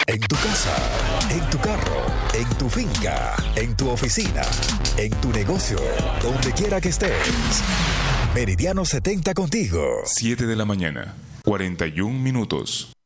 En tu casa, en tu carro, en tu finca, en tu oficina, en tu negocio, donde quiera que estés. Meridiano 70 contigo. 7 de la mañana, 41 minutos.